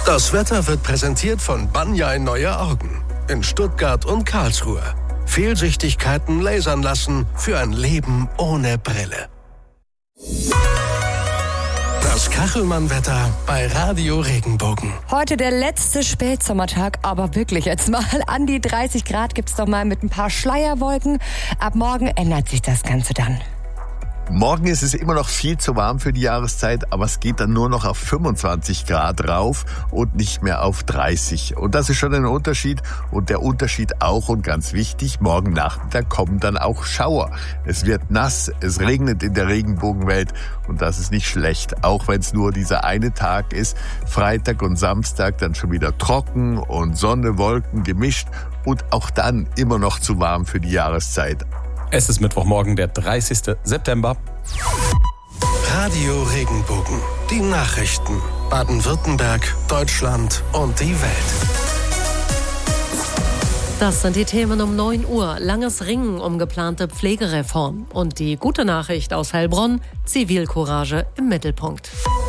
Das Wetter wird präsentiert von Banjai Neue Augen in Stuttgart und Karlsruhe. Fehlsichtigkeiten lasern lassen für ein Leben ohne Brille. Das Kachelmann-Wetter bei Radio Regenbogen. Heute der letzte Spätsommertag, aber wirklich jetzt mal an die 30 Grad gibt's doch mal mit ein paar Schleierwolken. Ab morgen ändert sich das Ganze dann. Morgen ist es immer noch viel zu warm für die Jahreszeit, aber es geht dann nur noch auf 25 Grad rauf und nicht mehr auf 30. Und das ist schon ein Unterschied. Und der Unterschied auch und ganz wichtig, morgen Nachmittag kommen dann auch Schauer. Es wird nass, es regnet in der Regenbogenwelt und das ist nicht schlecht. Auch wenn es nur dieser eine Tag ist, Freitag und Samstag dann schon wieder trocken und Sonne, Wolken gemischt und auch dann immer noch zu warm für die Jahreszeit. Es ist Mittwochmorgen, der 30. September. Radio Regenbogen. Die Nachrichten. Baden-Württemberg, Deutschland und die Welt. Das sind die Themen um 9 Uhr. Langes Ringen um geplante Pflegereform. Und die gute Nachricht aus Heilbronn: Zivilcourage im Mittelpunkt.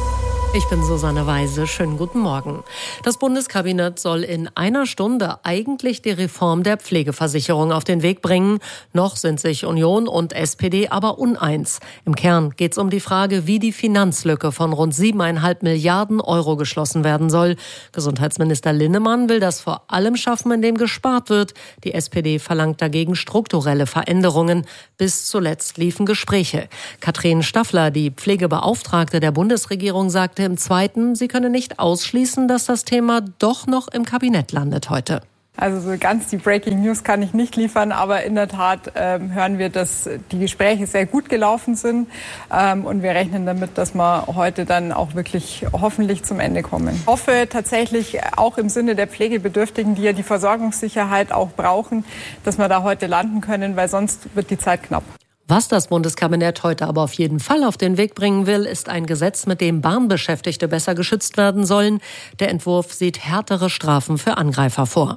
Ich bin Susanne Weise. Schönen guten Morgen. Das Bundeskabinett soll in einer Stunde eigentlich die Reform der Pflegeversicherung auf den Weg bringen. Noch sind sich Union und SPD aber uneins. Im Kern geht es um die Frage, wie die Finanzlücke von rund 7,5 Milliarden Euro geschlossen werden soll. Gesundheitsminister Linnemann will das vor allem schaffen, indem gespart wird. Die SPD verlangt dagegen strukturelle Veränderungen. Bis zuletzt liefen Gespräche. Katrin Staffler, die Pflegebeauftragte der Bundesregierung, sagte im Zweiten, sie könne nicht ausschließen, dass das Thema doch noch im Kabinett landet heute. Also so ganz die Breaking News kann ich nicht liefern, aber in der Tat hören wir, dass die Gespräche sehr gut gelaufen sind und wir rechnen damit, dass wir heute dann auch wirklich hoffentlich zum Ende kommen. Ich hoffe tatsächlich auch im Sinne der Pflegebedürftigen, die ja die Versorgungssicherheit auch brauchen, dass wir da heute landen können, weil sonst wird die Zeit knapp. Was das Bundeskabinett heute aber auf jeden Fall auf den Weg bringen will, ist ein Gesetz, mit dem Bahnbeschäftigte besser geschützt werden sollen. Der Entwurf sieht härtere Strafen für Angreifer vor.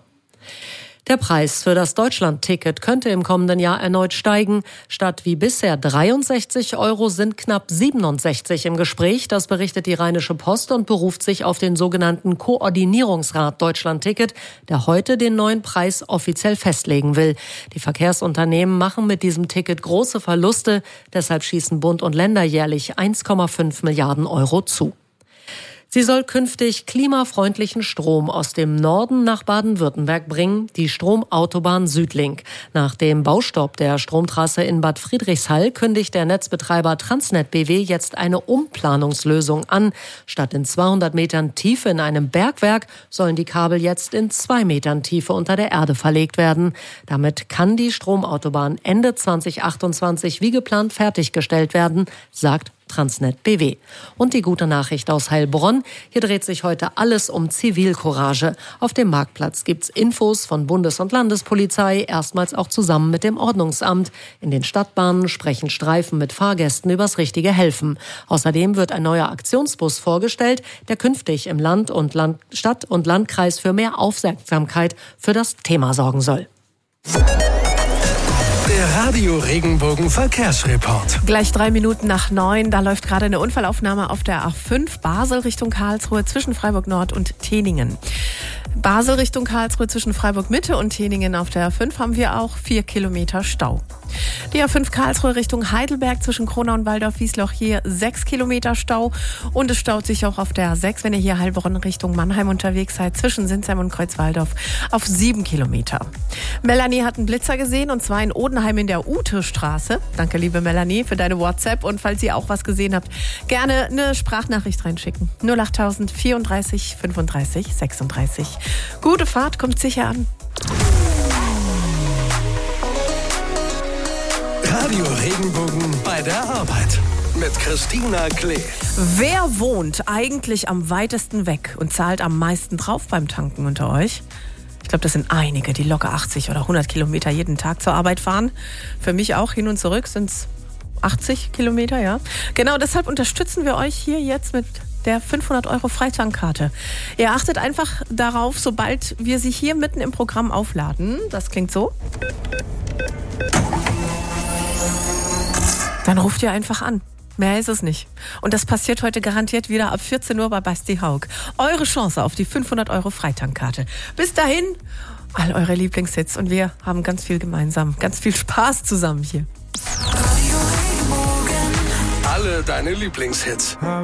Der Preis für das Deutschland-Ticket könnte im kommenden Jahr erneut steigen. Statt wie bisher 63 Euro sind knapp 67 im Gespräch. Das berichtet die Rheinische Post und beruft sich auf den sogenannten Koordinierungsrat Deutschland-Ticket, der heute den neuen Preis offiziell festlegen will. Die Verkehrsunternehmen machen mit diesem Ticket große Verluste. Deshalb schießen Bund und Länder jährlich 1,5 Milliarden Euro zu. Sie soll künftig klimafreundlichen Strom aus dem Norden nach Baden-Württemberg bringen, die Stromautobahn Südlink. Nach dem Baustopp der Stromtrasse in Bad Friedrichshall kündigt der Netzbetreiber Transnet BW jetzt eine Umplanungslösung an. Statt in 200 Metern Tiefe in einem Bergwerk sollen die Kabel jetzt in 2 Metern Tiefe unter der Erde verlegt werden. Damit kann die Stromautobahn Ende 2028 wie geplant fertiggestellt werden, sagt Transnet BW. Und die gute Nachricht aus Heilbronn: Hier dreht sich heute alles um Zivilcourage. Auf dem Marktplatz gibt's Infos von Bundes- und Landespolizei, erstmals auch zusammen mit dem Ordnungsamt. In den Stadtbahnen sprechen Streifen mit Fahrgästen übers richtige Helfen. Außerdem wird ein neuer Aktionsbus vorgestellt, der künftig im Stadt- und Landkreis für mehr Aufmerksamkeit für das Thema sorgen soll. Der Radio Regenbogen Verkehrsreport. Gleich 3 Minuten nach 9, da läuft gerade eine Unfallaufnahme auf der A5 Basel Richtung Karlsruhe zwischen Freiburg Nord und Teningen. Basel Richtung Karlsruhe zwischen Freiburg Mitte und Teningen auf der A5 haben wir auch 4 Kilometer Stau. Die A5 Karlsruhe Richtung Heidelberg zwischen Kronau und Waldorf-Wiesloch, hier 6 Kilometer Stau. Und es staut sich auch auf der A6, wenn ihr hier Heilbronn Richtung Mannheim unterwegs seid, zwischen Sinsheim und Kreuzwaldorf auf 7 Kilometer. Melanie hat einen Blitzer gesehen, und zwar in Odenheim in der Ute-Straße. Danke, liebe Melanie, für deine WhatsApp. Und falls ihr auch was gesehen habt, gerne eine Sprachnachricht reinschicken. 08000 34 35 36. Gute Fahrt, kommt sicher an. Radio Regenbogen bei der Arbeit mit Christina Klee. Wer wohnt eigentlich am weitesten weg und zahlt am meisten drauf beim Tanken unter euch? Ich glaube, das sind einige, die locker 80 oder 100 Kilometer jeden Tag zur Arbeit fahren. Für mich auch hin und zurück sind es 80 Kilometer, ja. Genau, deshalb unterstützen wir euch hier jetzt mit der 500 € Freitankarte. Ihr achtet einfach darauf, sobald wir sie hier mitten im Programm aufladen. Das klingt so. Dann ruft ihr einfach an. Mehr ist es nicht. Und das passiert heute garantiert wieder ab 14 Uhr bei Basti Haug. Eure Chance auf die 500 € Freitankarte. Bis dahin, all eure Lieblingshits. Und wir haben ganz viel gemeinsam. Ganz viel Spaß zusammen hier. Alle deine Lieblingshits.